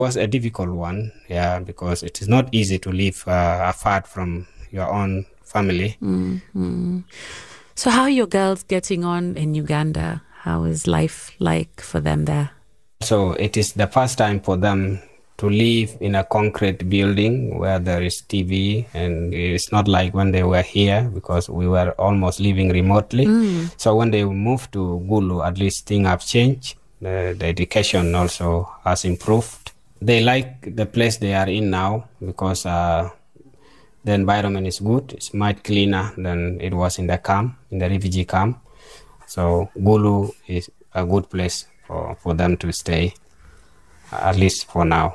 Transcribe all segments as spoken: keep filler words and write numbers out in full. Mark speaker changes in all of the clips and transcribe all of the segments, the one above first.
Speaker 1: was a difficult one, yeah, because it is not easy to live uh, apart from your own family.
Speaker 2: Mm-hmm. So how are your girls getting on in Uganda? How is life like for them there?
Speaker 1: So it is the first time for them to live in a concrete building where there is T V, and it's not like when they were here because we were almost living remotely.
Speaker 2: Mm.
Speaker 1: So when they moved to Gulu, at least things have changed. The, the education also has improved. They like the place they are in now because uh, the environment is good. It's much cleaner than it was in the camp, in the refugee camp. So Gulu is a good place for, for them to stay, at least for now.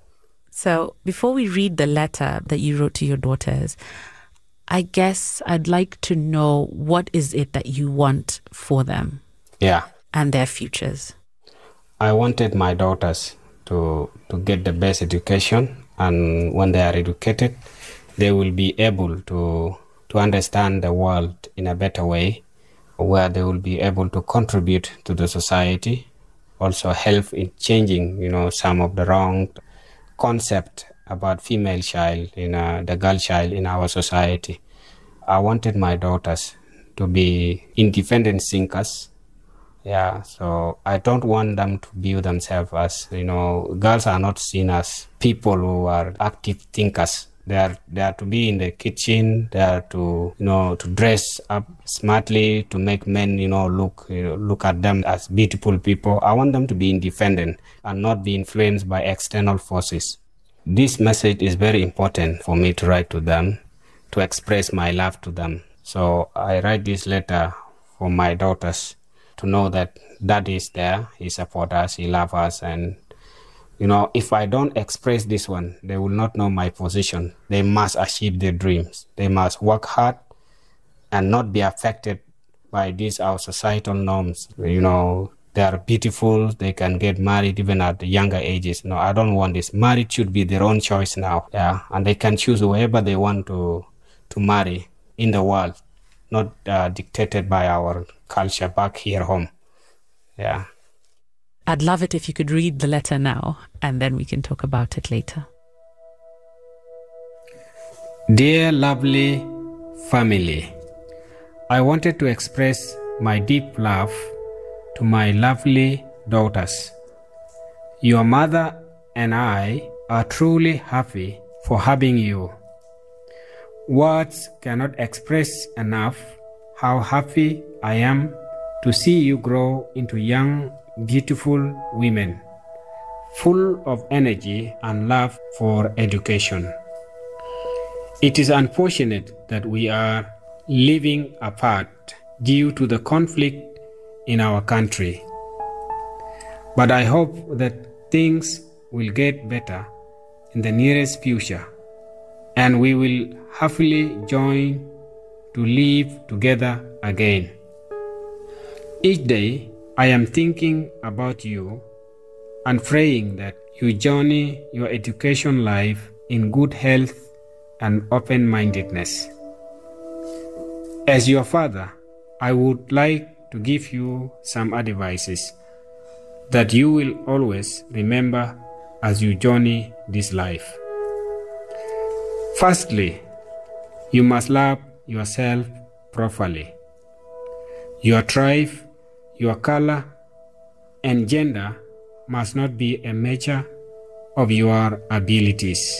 Speaker 2: So before we read the letter that you wrote to your daughters, I guess I'd like to know, what is it that you want for them?
Speaker 1: Yeah.
Speaker 2: And their futures?
Speaker 1: I wanted my daughters to, to get the best education, and when they are educated, they will be able to, to understand the world in a better way, where they will be able to contribute to the society, also help in changing, you know, some of the wrong concept about female child, you know, the girl child in our society. I wanted my daughters to be independent thinkers. Yeah, so I don't want them to view themselves as, you know, girls are not seen as people who are active thinkers. They are, they are to be in the kitchen. They are to, you know, to dress up smartly, to make men, you know, look, you know, look at them as beautiful people. I want them to be independent and not be influenced by external forces. This message is very important for me to write to them, to express my love to them. So I write this letter for my daughters to know that Dad is there, he supports us, he loves us, and you know, if I don't express this one, they will not know my position. They must achieve their dreams. They must work hard and not be affected by these our societal norms. You know, they are beautiful. They can get married even at the younger ages. No, I don't want this. Marriage should be their own choice now. Yeah, and they can choose whoever they want to to marry in the world, not uh, dictated by our culture back here home. Yeah.
Speaker 2: I'd love it if you could read the letter now, and then we can talk about it later.
Speaker 1: Dear lovely family, I wanted to express my deep love to my lovely daughters. Your mother and I are truly happy for having you. Words cannot express enough how happy I am to see you grow into young, beautiful women, full of energy and love for education. It is unfortunate that we are living apart due to the conflict in our country. But I hope that things will get better in the nearest future, and we will happily join to live together again. Each day, I am thinking about you and praying that you journey your education life in good health and open-mindedness. As your father, I would like to give you some advices that you will always remember as you journey this life. Firstly, you must love yourself properly. Your tribe, your color, and gender must not be a measure of your abilities.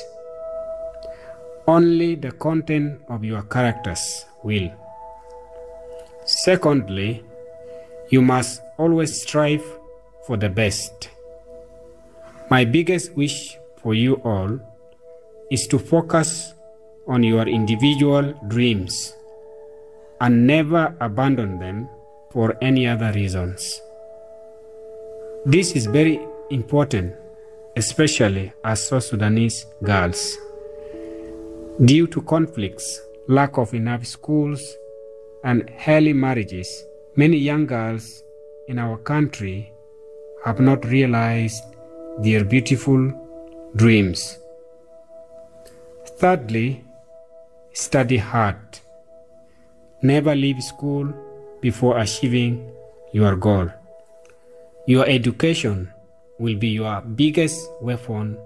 Speaker 1: Only the content of your characters will. Secondly, you must always strive for the best. My biggest wish for you all is to focus on your individual dreams and never abandon them for any other reasons. This is very important, especially as South Sudanese girls. Due to conflicts, lack of enough schools, and early marriages, many young girls in our country have not realized their beautiful dreams. Thirdly, study hard. Never leave school before achieving your goal. Your education will be your biggest weapon